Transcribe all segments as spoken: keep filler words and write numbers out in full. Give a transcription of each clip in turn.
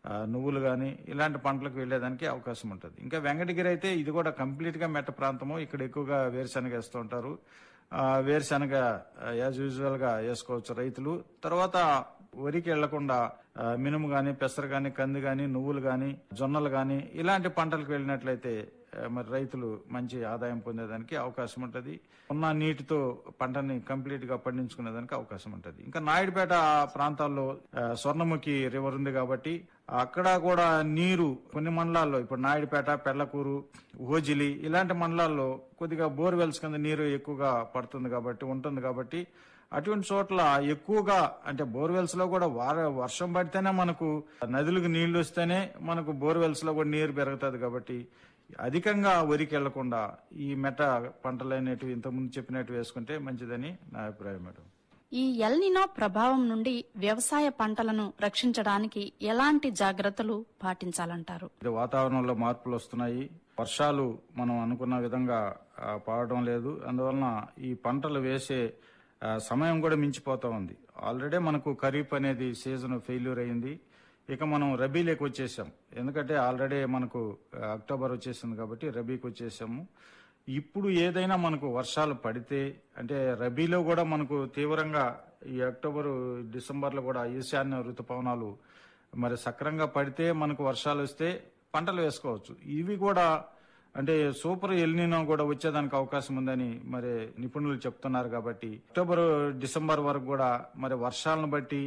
నువ్వులు కానీ ఇలాంటి పంటలకు వెళ్లేదానికి అవకాశం ఉంటుంది. ఇంకా వెంకటగిరి అయితే ఇది కూడా కంప్లీట్ గా మెట్ట ప్రాంతము. ఇక్కడ ఎక్కువగా వేరుశనగ వేస్తూ ఉంటారు. వేరుశనగ యాజ్ యూజువల్ గా వేసుకోవచ్చు రైతులు. తర్వాత వరికి వెళ్లకుండా మినుము గాని, పెసరు గాని, కంది గాని, నువ్వులు గాని, జొన్నలు గాని ఇలాంటి పంటలకు వెళ్ళినట్లయితే మరి రైతులు మంచి ఆదాయం పొందేదానికి అవకాశం ఉంటుంది. ఉన్న నీటితో పంటని కంప్లీట్ గా పండించుకునేదానికి అవకాశం ఉంటుంది. ఇంకా నాయుడుపేట ప్రాంతాల్లో స్వర్ణముఖి రివర్ ఉంది కాబట్టి అక్కడ కూడా నీరు కొన్ని మండలాల్లో ఇప్పుడు నాయుడుపేట, పెళ్లకూరు, ఓజిలి ఇలాంటి మండలాల్లో కొద్దిగా బోర్వెల్స్ కింద నీరు ఎక్కువగా పడుతుంది కాబట్టి ఉంటుంది కాబట్టి అటువంటి చోట్ల ఎక్కువగా అంటే బోర్వెల్స్ లో కూడా వర్షం పడితేనే మనకు నదులకు నీళ్లు వస్తేనే మనకు బోర్వెల్స్ లో కూడా నీరు పెరుగుతుంది కాబట్టి అధికంగా వరికి వెళ్లకుండా ఈ మెట్ట పంటలు అనేటివి ఇంతకుముందు చెప్పినట్టు వేసుకుంటే మంచిదని నా అభిప్రాయం మేడం. ఈ ఎల్ నినో ప్రభావం నుండి వ్యవసాయ పంటలను రక్షించడానికి ఎలాంటి జాగ్రత్తలు పాటించాలంటారు? వాతావరణంలో మార్పులు వస్తున్నాయి. వర్షాలు మనం అనుకున్న విధంగా పడడం లేదు. అందువలన ఈ పంటలు వేసే సమయం కూడా మించిపోతా ఉంది. ఆల్రెడీ మనకు ఖరీఫ్ అనేది సీజన్ ఫెయిల్యూర్ అయింది. ఇక మనం రబీలోకి వచ్చేసాం. ఎందుకంటే ఆల్రెడీ మనకు అక్టోబర్ వచ్చేసింది కాబట్టి రబీకి వచ్చేసాము. ఇప్పుడు ఏదైనా మనకు వర్షాలు పడితే అంటే రబీలో కూడా మనకు తీవ్రంగా ఈ అక్టోబర్ డిసెంబర్ లో కూడా ఈశాన్య ఋతుపవనాలు మరి సక్రంగా పడితే మనకు వర్షాలు వస్తే పంటలు వేసుకోవచ్చు. ఇవి కూడా అంటే సూపర్ ఎల్ నినో కూడా వచ్చేదానికి అవకాశం ఉందని మరి నిపుణులు చెప్తున్నారు. కాబట్టి అక్టోబర్ డిసెంబర్ వరకు కూడా మరి వర్షాలను బట్టి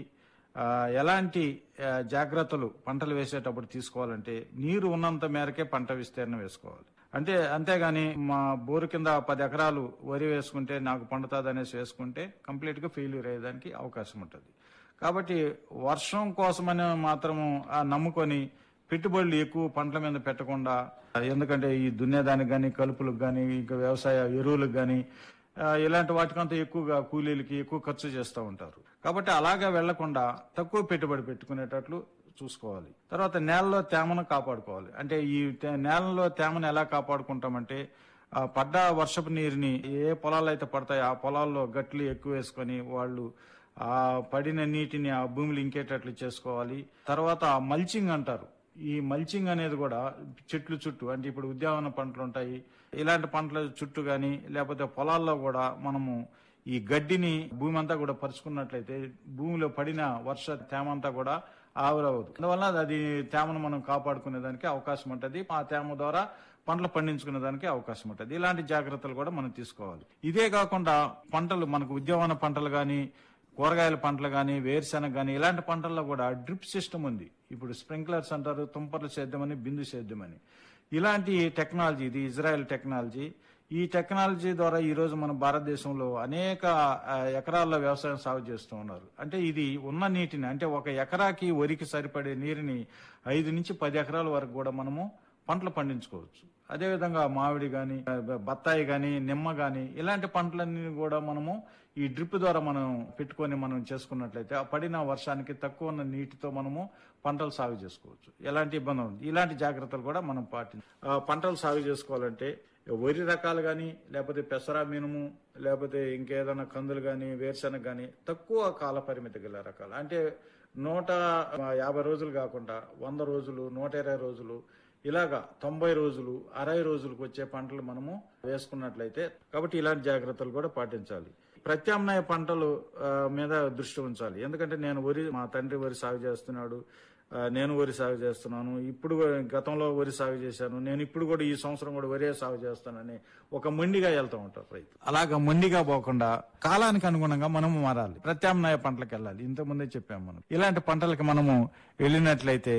ఎలాంటి జాగ్రత్తలు పంటలు వేసేటప్పుడు తీసుకోవాలంటే నీరు ఉన్నంత మేరకే పంట విస్తీర్ణం వేసుకోవాలి. అంటే అంతేగాని మా బోరు కింద పది ఎకరాలు వరి వేసుకుంటే నాకు పండుతుంది అనేసి వేసుకుంటే కంప్లీట్ గా ఫెయిల్యూర్ అయ్యేదానికి అవకాశం ఉంటుంది. కాబట్టి వర్షం కోసమని మాత్రము నమ్ముకొని పెట్టుబడులు ఎక్కువ పంటల మీద పెట్టకుండా, ఎందుకంటే ఈ దున్నేదానికి గాని, కలుపులకు గాని, ఇంకా వ్యవసాయ ఎరువులకు గాని ఇలాంటి వాటికంతా ఎక్కువగా కూలీలకి ఎక్కువ ఖర్చు చేస్తూ ఉంటారు. కాబట్టి అలాగా వెళ్లకుండా తక్కువ పెట్టుబడి పెట్టుకునేటట్లు చూసుకోవాలి. తర్వాత నేలలో తేమను కాపాడుకోవాలి. అంటే ఈ నేలలో తేమను ఎలా కాపాడుకుంటామంటే పడ్డ వర్షపు నీరుని ఏ పొలాలు అయితే పడతాయో ఆ పొలాల్లో గట్లు ఎక్కువ వేసుకొని వాళ్ళు ఆ పడిన నీటిని ఆ భూమిలో ఇంకేటట్లు చేసుకోవాలి. తర్వాత మల్చింగ్ అంటారు. ఈ మల్చింగ్ అనేది కూడా చెట్లు చుట్టూ అంటే ఇప్పుడు ఉద్యానవన పంటలు ఉంటాయి. ఇలాంటి పంటల చుట్టూ గాని లేకపోతే పొలాల్లో కూడా మనము ఈ గడ్డిని భూమి అంతా కూడా పరుచుకున్నట్లయితే భూమిలో పడిన వర్ష తేమ అంతా కూడా ఆవిరవదు. అందువల్ల అది తేమను మనం కాపాడుకునే దానికి అవకాశం ఉంటుంది. ఆ తేమ ద్వారా పంటలు పండించుకునే దానికి అవకాశం ఉంటుంది. ఇలాంటి జాగ్రత్తలు కూడా మనం తీసుకోవాలి. ఇదే కాకుండా పంటలు మనకు ఉద్యానవన పంటలు గాని, కూరగాయల పంటలు గాని, వేరుశెనగ గాని ఇలాంటి పంటల్లో కూడా డ్రిప్ సిస్టమ్ ఉంది. ఇప్పుడు స్ప్రింక్లర్స్ అంటారు, తుంపర్లు సేద్యమని, బిందు సేద్యమని. ఇలాంటి టెక్నాలజీ ఇది ఇజ్రాయెల్ టెక్నాలజీ. ఈ టెక్నాలజీ ద్వారా ఈ రోజు మన భారతదేశంలో అనేక ఎకరాల్లో వ్యవసాయం సాగు చేస్తూ ఉన్నారు. అంటే ఇది ఉన్న నీటిని అంటే ఒక ఎకరాకి వరికి సరిపడే నీరుని ఐదు నుంచి పది ఎకరాల వరకు కూడా మనము పంటలు పండించుకోవచ్చు. అదేవిధంగా మామిడి గాని, బత్తాయి గాని, నిమ్మ గాని ఇలాంటి పంటలన్నీ కూడా మనము ఈ డ్రిప్ ద్వారా మనం పెట్టుకొని మనం చేసుకున్నట్లయితే ఆ పడిన వర్షానికి తక్కువ ఉన్న నీటితో మనము పంటలు సాగు చేసుకోవచ్చు. ఎలాంటి ఇబ్బంది ఉంది. ఇలాంటి జాగ్రత్తలు కూడా మనం పాటించాలి. పంటలు సాగు చేసుకోవాలంటే వరి రకాలు గాని, లేకపోతే పెసరా, మినుము, లేకపోతే ఇంకేదైనా కందులు గాని, వేరుశెనగ గాని తక్కువ కాల పరిమితి గల రకాలు అంటే నూట యాభై రోజులు కాకుండా వంద రోజులు, నూట ఇరవై రోజులు ఇలాగా తొంభై రోజులు, అరవై రోజులకు వచ్చే పంటలు మనము వేసుకున్నట్లయితే కాబట్టి ఇలాంటి జాగ్రత్తలు కూడా పాటించాలి. ప్రత్యామ్నాయ పంటలు మీద దృష్టి ఉంచాలి. ఎందుకంటే నేను వరి మా తండ్రి వరి సాగు చేస్తున్నాడు, నేను వరి సాగు చేస్తున్నాను, ఇప్పుడు గతంలో వరి సాగు చేశాను, నేను ఇప్పుడు కూడా ఈ సంవత్సరం కూడా వరే సాగు చేస్తానని ఒక మొండిగా వెళ్తూ ఉంటారు రైతు. అలాగా మొండిగా పోకుండా కాలానికి అనుగుణంగా మనము మారాలి. ప్రత్యామ్నాయ పంటలకు వెళ్ళాలి. ఇంతకుముందే చెప్పాము మనం. ఇలాంటి పంటలకు మనము వెళ్ళినట్లయితే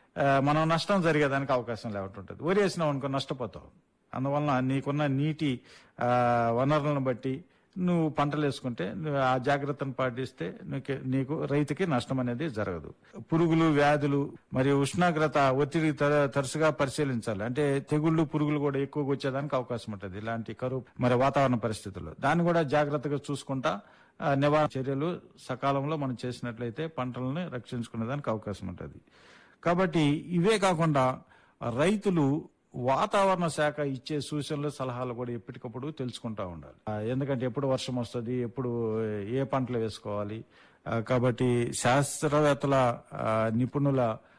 మనం నష్టం జరిగేదానికి అవకాశం లేకుంటుంది. వరి వేసినావు అనుకో నష్టపోతావు. అందువలన నీకున్న నీటి వనరులను బట్టి నువ్వు పంటలు వేసుకుంటే ఆ జాగ్రత్తను పాటిస్తే నీకు రైతుకి నష్టం అనేది జరగదు. పురుగులు, వ్యాధులు మరియు ఉష్ణోగ్రత ఒత్తిడి తరచుగా పరిశీలించాలి. అంటే తెగుళ్లు, పురుగులు కూడా ఎక్కువగా వచ్చేదానికి అవకాశం ఉంటుంది ఇలాంటి కరువు మరి వాతావరణ పరిస్థితుల్లో. దాన్ని కూడా జాగ్రత్తగా చూసుకుంటా నివారణ చర్యలు సకాలంలో మనం చేసినట్లయితే పంటలను రక్షించుకునే దానికి అవకాశం ఉంటుంది. కాబట్టి ఇవే కాకుండా రైతులు వాతావరణ శాఖ ఇచ్చే సూచనలు, సలహాలు కూడా ఎప్పటికప్పుడు తెలుసుకుంటా ఉండాలి. ఎందుకంటే ఎప్పుడు వర్షం వస్తుంది, ఎప్పుడు ఏ పంటలు వేసుకోవాలి. కాబట్టి శాస్త్రవేత్తల, నిపుణుల